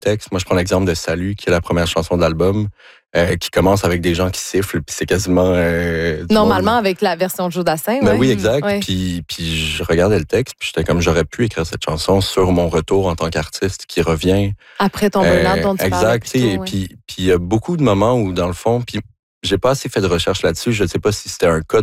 texte. Moi, je prends l'exemple de Salut, qui est la première chanson de l'album, qui commence avec des gens qui sifflent, puis c'est quasiment... Normalement, avec la version de Joe Dassin, Ben ouais. oui, exact. Ouais. Puis je regardais le texte, puis j'étais comme, j'aurais pu écrire cette chanson sur mon retour en tant qu'artiste qui revient. Après ton burn-out dont tu parlais Exact, plus tôt, et ouais. puis il y a beaucoup de moments où, dans le fond, puis j'ai pas assez fait de recherche là-dessus, je ne sais pas si c'était un cas